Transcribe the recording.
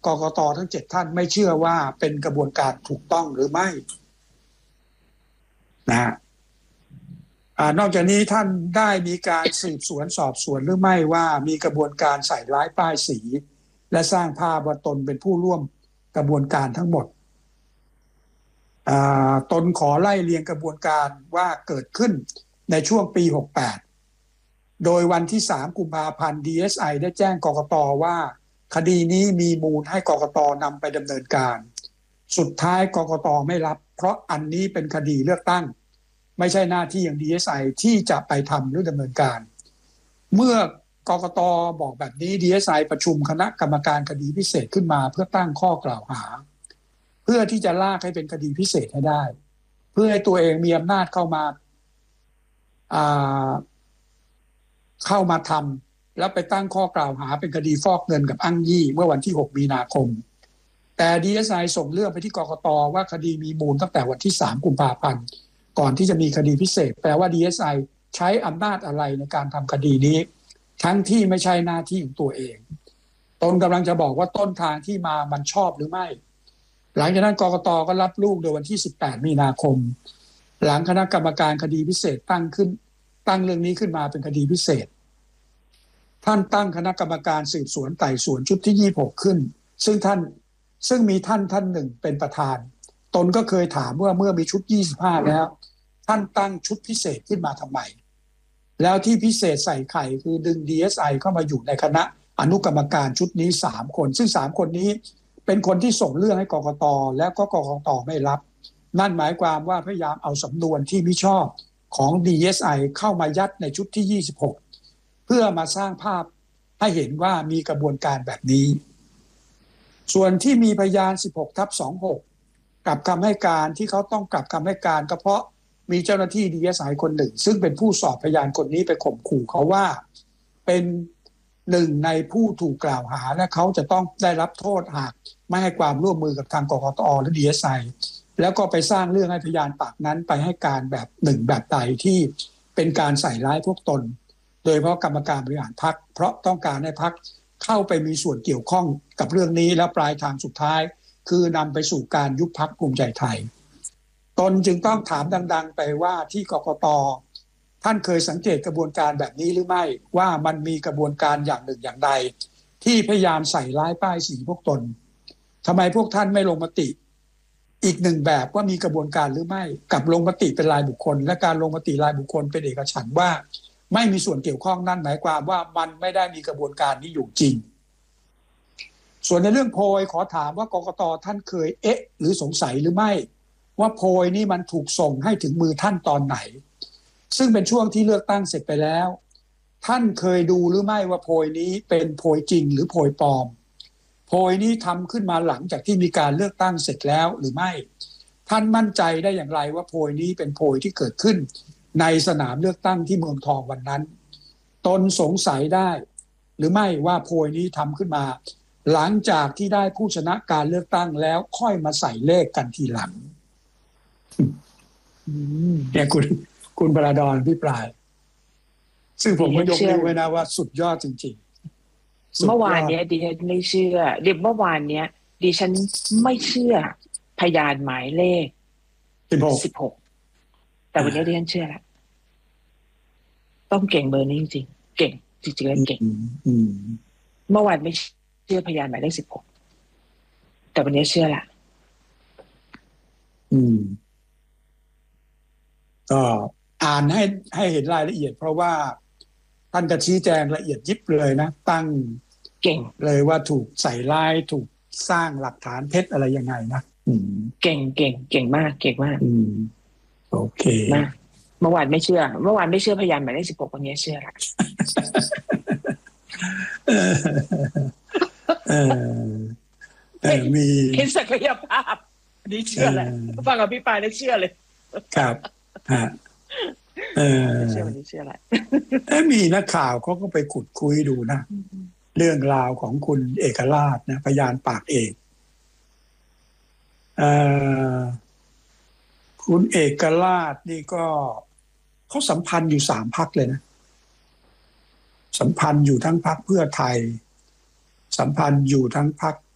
กกตทั้ง7ท่านไม่เชื่อว่าเป็นกระบวนการถูกต้องหรือไม่นะนอกจากนี้ท่านได้มีการสืบสวนสอบสวนหรือไม่ว่ามีกระบวนการใส่ร้ายป้ายสีและสร้างภาพว่าตนเป็นผู้ร่วมกระบวนการทั้งหมดตนขอไล่เรียงกระบวนการว่าเกิดขึ้นในช่วงปี68โดยวันที่3กุมภาพันธ์ DSI ได้แจ้งกกตว่าคดีนี้มีมูลให้กกตนำไปดำเนินการสุดท้ายกกตไม่รับเพราะอันนี้เป็นคดีเลือกตั้งไม่ใช่หน้าที่อย่าง DSI ที่จะไปทำหรือดำเนินการเมื่อกกตบอกแบบนี้ DSI ประชุมคณะกรรมการคดีพิเศษขึ้นมาเพื่อตั้งข้อกล่าวหาเพื่อที่จะลากให้เป็นคดีพิเศษให้ได้เพื่อให้ตัวเองมีอำนาจเข้ามาทำแล้วไปตั้งข้อกล่าวหาเป็นคดีฟอกเงินกับอ้างยี่เมื่อวันที่6มีนาคมแต่ DSI ส่งเรื่องไปที่กกตว่าคดีมีมูลตั้งแต่วันที่3กุมภาพันธ์ก่อนที่จะมีคดีพิเศษแปลว่า DSI ใช้อำนาจอะไรในการทำคดีนี้ทั้งที่ไม่ใช่หน้าที่ของตัวเองตนกำลังจะบอกว่าต้นทางที่มามันชอบหรือไม่หลังจากนั้นกกตก็รับลูกโดยวันที่18มีนาคมหลังคณะกรรมการคดีพิเศษตั้งเรื่องนี้ขึ้นมาเป็นคดีพิเศษท่านตั้งคณะกรรมการสืบสวนไต่สวนชุดที่26ขึ้นซึ่งมีท่านหนึ่งเป็นประธานตนก็เคยถามว่าเมื่อมีชุด25แล้วท่านตั้งชุดพิเศษขึ้นมาทำไมแล้วที่พิเศษใส่ไข่คือดึง DSI เข้ามาอยู่ในคณะอนุกรรมการชุดนี้3คนซึ่ง3คนนี้เป็นคนที่ส่งเรื่องให้กกตแล้วก็กกตไม่รับนั่นหมายความว่าพยายามเอาสำนวนที่มิชอบของ DSI เข้ามายัดในชุดที่26เพื่อมาสร้างภาพให้เห็นว่ามีกระบวนการแบบนี้ส่วนที่มีพยาน 16/26 กลับคำให้การที่เขาต้องกลับคำให้การก็เพราะมีเจ้าหน้าที่ DSI คนหนึ่งซึ่งเป็นผู้สอบพยานคนนี้ไปข่มขู่เขาว่าเป็นหนึ่งในผู้ถูกกล่าวหาและเขาจะต้องได้รับโทษหากไม่ให้ความร่วมมือกับทางกกตและ DSI แล้วก็ไปสร้างเรื่องให้พยานปากนั้นไปให้การแบบหนึ่งแบบใดที่เป็นการใส่ร้ายพวกตนโดยเฉพาะกรรมการบริหารพรรคเพราะต้องการให้พรรคเข้าไปมีส่วนเกี่ยวข้องกับเรื่องนี้และปลายทางสุดท้ายคือนำไปสู่การยุบพรรคภูมิใจไทยตนจึงต้องถามดังๆไปว่าที่กกตท่านเคยสังเกตกระบวนการแบบนี้หรือไม่ว่ามันมีกระบวนการอย่างหนึ่งอย่างใดที่พยายามใส่ร้ายป้ายสีพวกตนทำไมพวกท่านไม่ลงมติอีกหนึ่งแบบว่ามีกระบวนการหรือไม่กับลงมติเป็นรายบุคคลและการลงมติรายบุคคลเป็นเอกฉันท์ว่าไม่มีส่วนเกี่ยวข้องนั่นหมายความว่ามันไม่ได้มีกระบวนการนี้อยู่จริงส่วนในเรื่องโพยขอถามว่ากกตท่านเคยหรือสงสัยหรือไม่ว่าโพยนี้มันถูกส่งให้ถึงมือท่านตอนไหนซึ่งเป็นช่วงที่เลือกตั้งเสร็จไปแล้วท่านเคยดูหรือไม่ว่าโพยนี้เป็นโพยจริงหรือโพยปลอมโพยนี้ทำขึ้นมาหลังจากที่มีการเลือกตั้งเสร็จแล้วหรือไม่ท่านมั่นใจได้อย่างไรว่าโพยนี้เป็นโพยที่เกิดขึ้นในสนามเลือกตั้งที่เมืองทองวันนั้นตนสงสัยได้หรือไม่ว่าโพยนี้ทำขึ้นมาหลังจากที่ได้ผู้ชนะการเลือกตั้งแล้วค่อยมาใส่เลขกันทีหลังเนี่ยคุณปราดรพี่ปลายซึ่งผมก็ยกนิ้วไว้นะว่าสุดยอดจริงๆเมื่อวานนี้ดิฉันไม่เชื่อเมื่อวานนี้ดิฉันไม่เชื่อพยานหมายเลข16แต่วันนี้ดิฉันเชื่อแล้วต้องเก่งเบอร์นี้จริงๆเก่งจริงๆแล้วเก่งเมื่อวานไม่เชื่อพยานหมายเลข16แต่วันนี้เชื่อละก็อ่านให้เห็นรายละเอียดเพราะว่าท่านก็ชี้แจงละเอียดยิบเลยนะตั้งเก่งเลยว่าถูกใส่ร้ายถูกสร้างหลักฐานเท็จอะไรยังไงนะเก่งมากโอเคมากเมื่อวานไม่เชื่อพยานหมายเลข16วันนี้เชื่อละมีเห็นศักยภาพนี่เชื่อแหละฟังอภิปรายแล้วเชื่อเลยครับเชื่อวันนี้เชื่อแหละมีนักข่าวเขาก็ไปขุดคุยดูนะเรื่องราวของคุณเอกราชนะพยานปากเอกคุณเอกราชนี่ก็เขาสัมพันธ์อยู่3พรรคเลยนะสัมพันธ์อยู่ทั้งพรรคเพื่อไทยสัมพันธ์อยู่ทั้งพรรค